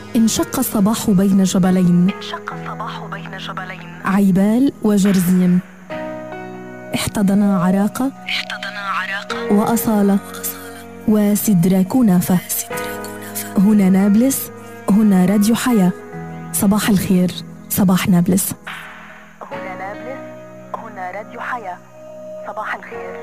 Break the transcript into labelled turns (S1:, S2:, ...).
S1: انشق الصباح بين جبلين، عيبال وجرزيم، احتضنا عراقة وأصالة وسدرا كنافة. هنا نابلس، هنا راديو حياة. صباح الخير، صباح نابلس.
S2: هنا نابلس، هنا راديو حياة. صباح الخير.